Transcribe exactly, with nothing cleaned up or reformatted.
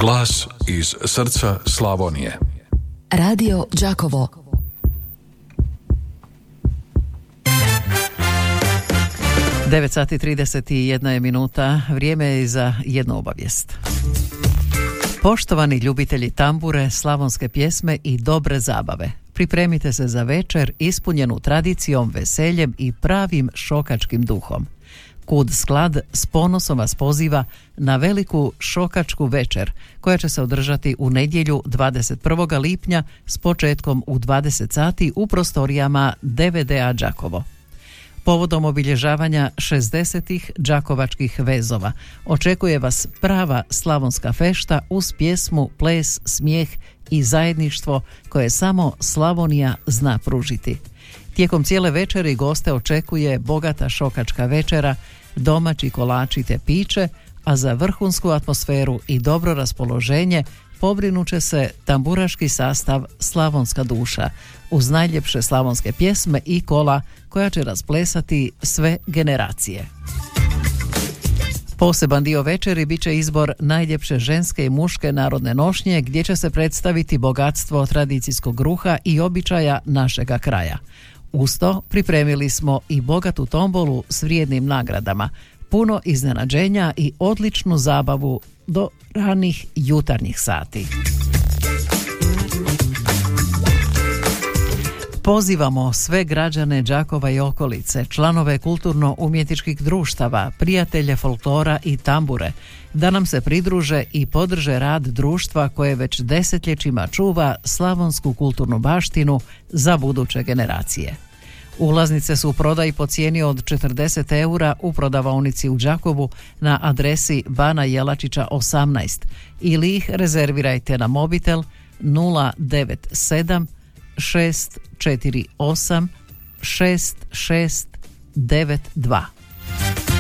Glas iz srca Slavonije. Radio Đakovo. devet sati trideset jedna je minuta, vrijeme je za jednu obavijest. Poštovani ljubitelji tambure, slavonske pjesme i dobre zabave, pripremite se za večer ispunjenu tradicijom, veseljem i pravim šokačkim duhom. Kud sklad s ponosom vas poziva na veliku šokačku večer koja će se održati u nedjelju dvadeset prvog lipnja s početkom u dvadeset sati u prostorijama D V D A Đakovo. Povodom obilježavanja šezdesetih đakovačkih vezova očekuje vas prava slavonska fešta uz pjesmu, ples, smijeh i zajedništvo koje samo Slavonija zna pružiti. Tijekom cijele večeri goste očekuje bogata šokačka večera, domaći kolači te piće, a za vrhunsku atmosferu i dobro raspoloženje pobrinut će se tamburaški sastav Slavonska duša uz najljepše slavonske pjesme i kola koja će rasplesati sve generacije. Poseban dio večeri bit će izbor najljepše ženske i muške narodne nošnje gdje će se predstaviti bogatstvo tradicijskog ruha i običaja našega kraja. Uz to pripremili smo i bogatu tombolu s vrijednim nagradama, puno iznenađenja i odličnu zabavu do ranih jutarnjih sati. Pozivamo sve građane Đakova i okolice, članove kulturno-umjetničkih društava, prijatelje folklora i tambure, da nam se pridruže i podrže rad društva koje već desetljećima čuva slavonsku kulturnu baštinu za buduće generacije. Ulaznice su u prodaji po cijeni od četrdeset eura u prodavaonici u Đakovu na adresi Bana Jelačića osamnaest ili ih rezervirajte na mobitel nula devet sedam šest četiri osam šest šest devet dva.